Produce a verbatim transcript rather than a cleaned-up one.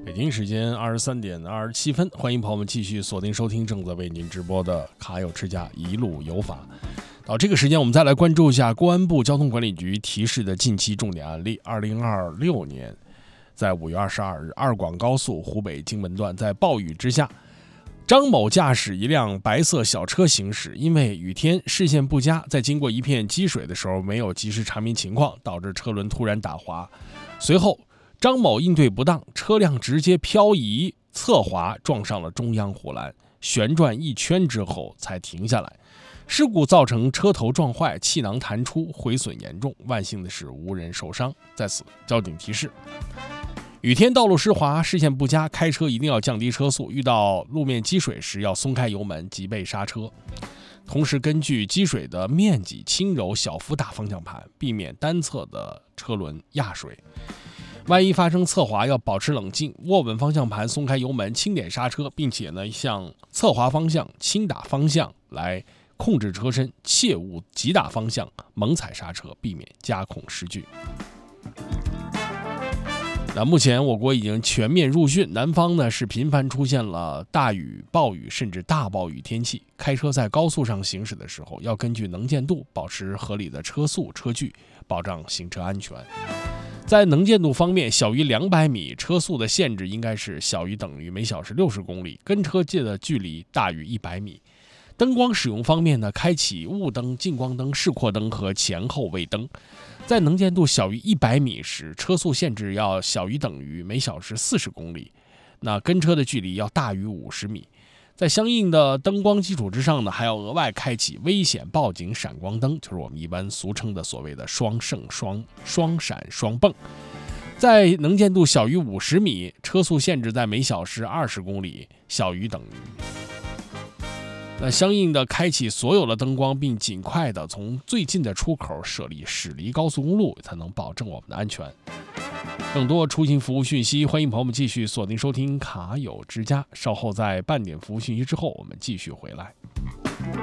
北京时间二十三点二十七分，欢迎朋友们继续锁定收听正在为您直播的卡友之家一路有法。到这个时间，我们再来关注一下公安部交通管理局提示的近期重点案例。二零二六年，在五月二十二日，二广高速湖北荆门段，在暴雨之下，张某驾驶一辆白色小车行驶，因为雨天视线不佳，在经过一片积水的时候没有及时查明情况，导致车轮突然打滑。随后张某应对不当，车辆直接漂移侧滑，撞上了中央护栏，旋转一圈之后才停下来。事故造成车头撞坏，气囊弹出，毁损严重，万幸的是无人受伤。在此交警提示，雨天道路湿滑，视线不佳，开车一定要降低车速，遇到路面积水时要松开油门，急备刹车。同时根据积水的面积轻柔小幅打方向盘，避免单侧的车轮压水。万一发生侧滑，要保持冷静，握稳方向盘，松开油门，轻点刹车，并且呢向侧滑方向轻打方向来控制车身，切勿急打方向猛踩刹车，避免加控失距。那目前我国已经全面入汛，南方呢是频繁出现了大雨、暴雨甚至大暴雨天气。开车在高速上行驶的时候，要根据能见度保持合理的车速车距，保障行车安全。在能见度方面，小于两百米车速的限制应该是小于等于每小时六十公里，跟车界的距离大于一百米。灯光使用方面呢，开启雾灯、近光灯、示廓灯和前后卫灯。在能见度小于一百米时，车速限制要小于等于每小时四十公里，那跟车的距离要大于五十米。在相应的灯光基础之上呢，还要额外开启危险报警闪光灯，就是我们一般俗称的所谓的双圣双双闪双蹦。在能见度小于五十米，车速限制在每小时二十公里，小于等于。那相应的开启所有的灯光，并尽快的从最近的出口舍离驶离高速公路，才能保证我们的安全。更多出行服务讯息，欢迎朋友们继续锁定收听卡友之家。稍后在半点服务讯息之后，我们继续回来。